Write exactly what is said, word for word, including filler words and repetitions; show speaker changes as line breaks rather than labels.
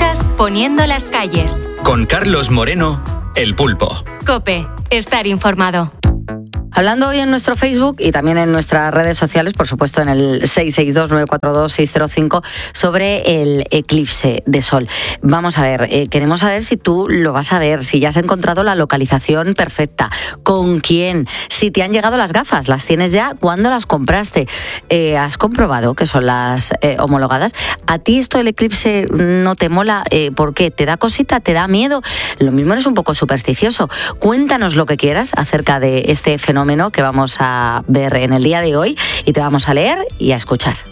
días poniendo las calles.
Con Carlos Moreno, El Pulpo.
COPE, estar informado.
Hablando hoy en nuestro Facebook y también en nuestras redes sociales, por supuesto en el seis seis dos, nueve cuatro dos, seis cero cinco, sobre el eclipse de sol. Vamos a ver, eh, queremos saber si tú lo vas a ver, si ya has encontrado la localización perfecta, con quién, si te han llegado las gafas, las tienes ya, ¿cuándo las compraste? Eh, ¿Has comprobado que son las eh, homologadas? ¿A ti esto del eclipse no te mola? Eh, ¿Por qué? ¿Te da cosita? ¿Te da miedo? Lo mismo eres un poco supersticioso. Cuéntanos lo que quieras acerca de este fenómeno que vamos a ver en el día de hoy y te vamos a leer y a escuchar.